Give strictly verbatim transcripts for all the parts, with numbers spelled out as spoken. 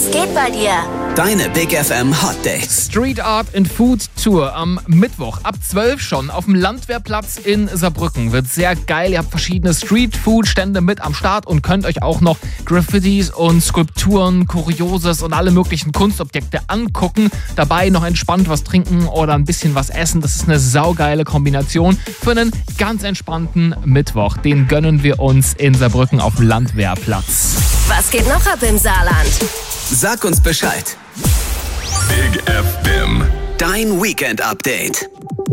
Was geht bei dir? Deine Big F M Hot Dates. Street Art and Food Tour am Mittwoch ab zwölf schon auf dem Landwehrplatz in Saarbrücken. Wird sehr geil. Ihr habt verschiedene Street-Food-Stände mit am Start und könnt euch auch noch Graffitis und Skulpturen, Kurioses und alle möglichen Kunstobjekte angucken. Dabei noch entspannt was trinken oder ein bisschen was essen. Das ist eine saugeile Kombination für einen ganz entspannten Mittwoch. Den gönnen wir uns in Saarbrücken auf dem Landwehrplatz. Was geht noch ab im Saarland? Sag uns Bescheid. Big F M. Dein Weekend-Update.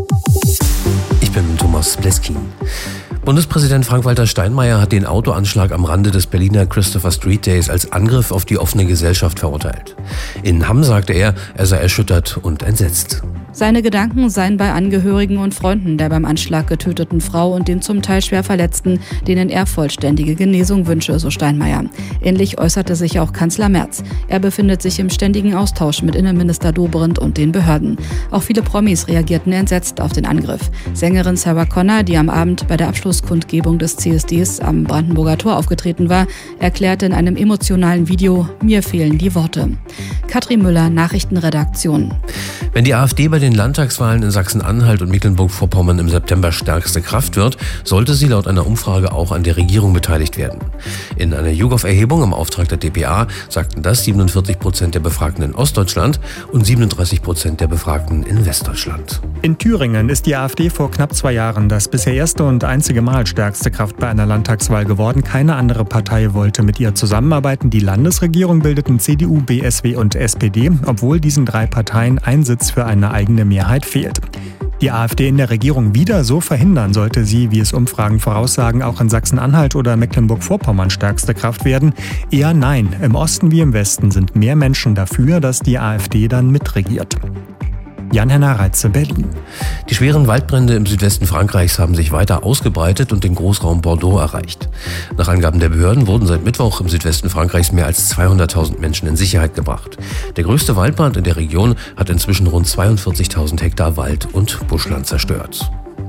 Ich bin Thomas Bleskin. Bundespräsident Frank-Walter Steinmeier hat den Autoanschlag am Rande des Berliner Christopher Street Days als Angriff auf die offene Gesellschaft verurteilt. In Hamm sagte er, er sei erschüttert und entsetzt. Seine Gedanken seien bei Angehörigen und Freunden der beim Anschlag getöteten Frau und den zum Teil schwer Verletzten, denen er vollständige Genesung wünsche, so Steinmeier. Ähnlich äußerte sich auch Kanzler Merz. Er befindet sich im ständigen Austausch mit Innenminister Dobrindt und den Behörden. Auch viele Promis reagierten entsetzt auf den Angriff. Sängerin Sarah Connor, die am Abend bei der Abschlusskundgebung des C S Ds am Brandenburger Tor aufgetreten war, erklärte in einem emotionalen Video: Mir fehlen die Worte. Katrin Müller, Nachrichtenredaktion. Wenn die AfD bei den Landtagswahlen in Sachsen-Anhalt und Mecklenburg-Vorpommern im September stärkste Kraft wird, sollte sie laut einer Umfrage auch an der Regierung beteiligt werden. In einer YouGov-Erhebung im Auftrag der D P A sagten das siebenundvierzig Prozent der Befragten in Ostdeutschland und siebenunddreißig Prozent der Befragten in Westdeutschland. In Thüringen ist die AfD vor knapp zwei Jahren das bisher erste und einzige Mal stärkste Kraft bei einer Landtagswahl geworden. Keine andere Partei wollte mit ihr zusammenarbeiten. Die Landesregierung bildeten C D U, B S W und S P D, obwohl diesen drei Parteien ein Sitz für eine eigene Mehrheit fehlt. Die AfD in der Regierung wieder so verhindern, sollte sie, wie es Umfragen voraussagen, auch in Sachsen-Anhalt oder Mecklenburg-Vorpommern stärkste Kraft werden? Eher nein. Im Osten wie im Westen sind mehr Menschen dafür, dass die AfD dann mitregiert. Jan-Henner Reitze, Berlin. Die schweren Waldbrände im Südwesten Frankreichs haben sich weiter ausgebreitet und den Großraum Bordeaux erreicht. Nach Angaben der Behörden wurden seit Mittwoch im Südwesten Frankreichs mehr als zweihunderttausend Menschen in Sicherheit gebracht. Der größte Waldbrand in der Region hat inzwischen rund zweiundvierzigtausend Hektar Wald und Buschland zerstört.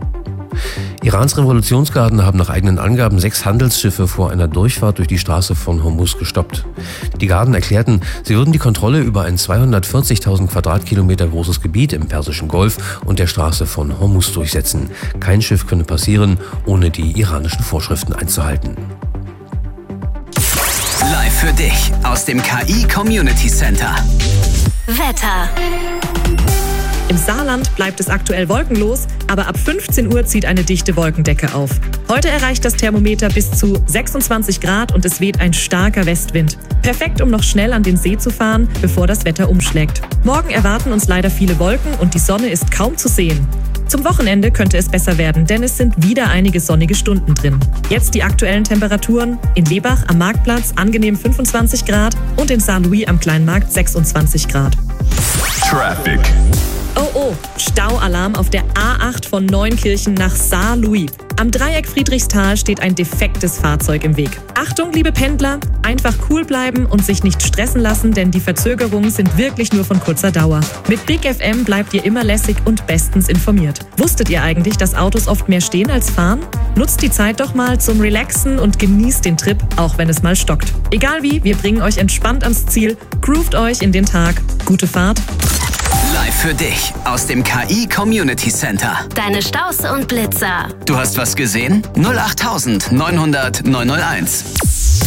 Irans Revolutionsgarden haben nach eigenen Angaben sechs Handelsschiffe vor einer Durchfahrt durch die Straße von Hormuz gestoppt. Die Garden erklärten, sie würden die Kontrolle über ein zweihundertvierzigtausend Quadratkilometer großes Gebiet im Persischen Golf und der Straße von Hormuz durchsetzen. Kein Schiff könne passieren, ohne die iranischen Vorschriften einzuhalten. Live für dich aus dem K I Community Center. Wetter. Im Saarland bleibt es aktuell wolkenlos, aber ab fünfzehn Uhr zieht eine dichte Wolkendecke auf. Heute erreicht das Thermometer bis zu sechsundzwanzig Grad und es weht ein starker Westwind. Perfekt, um noch schnell an den See zu fahren, bevor das Wetter umschlägt. Morgen erwarten uns leider viele Wolken und die Sonne ist kaum zu sehen. Zum Wochenende könnte es besser werden, denn es sind wieder einige sonnige Stunden drin. Jetzt die aktuellen Temperaturen: in Lebach am Marktplatz angenehm fünfundzwanzig Grad und in Saarlouis am Kleinmarkt sechsundzwanzig Grad. Traffic. Oh oh, Staualarm auf der A acht von Neunkirchen nach Saarlouis. Am Dreieck Friedrichsthal steht ein defektes Fahrzeug im Weg. Achtung, liebe Pendler, einfach cool bleiben und sich nicht stressen lassen, denn die Verzögerungen sind wirklich nur von kurzer Dauer. Mit Big F M bleibt ihr immer lässig und bestens informiert. Wusstet ihr eigentlich, dass Autos oft mehr stehen als fahren? Nutzt die Zeit doch mal zum Relaxen und genießt den Trip, auch wenn es mal stockt. Egal wie, wir bringen euch entspannt ans Ziel, groovt euch in den Tag. Gute Fahrt. Live für dich aus dem K I Community Center. Deine Staus und Blitzer. Du hast was gesehen? null acht neunhundert neunhunderт neunhunderteins.